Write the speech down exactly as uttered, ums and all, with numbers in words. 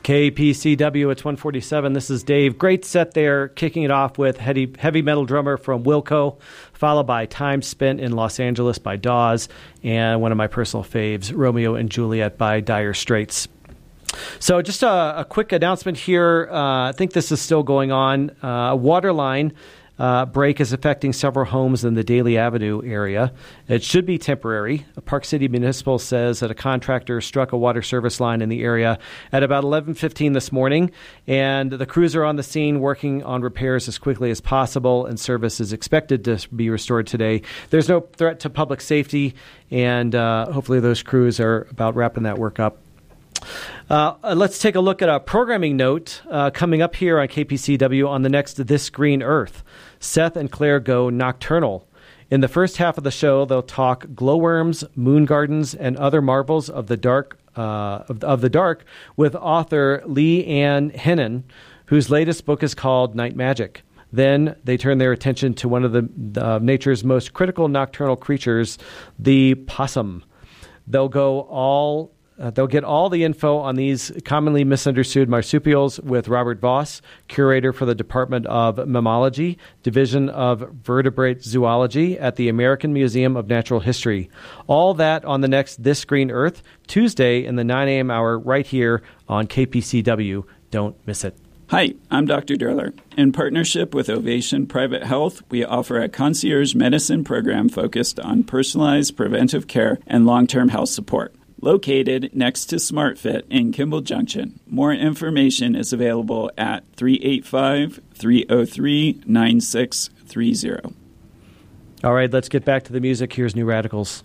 K P C W, it's one forty-seven. This is Dave. Great set there, kicking it off with heavy, heavy metal drummer from Wilco, followed by Time Spent in Los Angeles by Dawes, and one of my personal faves, Romeo and Juliet by Dire Straits. So just a, a quick announcement here. Uh, I think this is still going on. Uh, a water line uh, break is affecting several homes in the Daly Avenue area. It should be temporary. Park City Municipal says that a contractor struck a water service line in the area at about eleven fifteen this morning, and the crews are on the scene working on repairs as quickly as possible, and service is expected to be restored today. There's no threat to public safety, and uh, hopefully those crews are about wrapping that work up. Uh, let's take a look at a programming note uh, coming up here on K P C W on the next This Green Earth. Seth and Claire go nocturnal. In the first half of the show, they'll talk glowworms, moon gardens, and other marvels of the dark uh, of, of the dark with author Lee Ann Hennon, whose latest book is called Night Magic. Then they turn their attention to one of the uh, nature's most critical nocturnal creatures, the possum. They'll go all Uh, they'll get all the info on these commonly misunderstood marsupials with Robert Voss, curator for the Department of Mammalogy, Division of Vertebrate Zoology at the American Museum of Natural History. All that on the next This Green Earth, Tuesday in the nine a.m. hour right here on K P C W. Don't miss it. Hi, I'm Doctor Derler. In partnership with Ovation Private Health, we offer a concierge medicine program focused on personalized preventive care and long-term health support. Located next to SmartFit in Kimball Junction. More information is available at three eight five, three oh three, nine six three zero. All right, let's get back to the music. Here's New Radicals.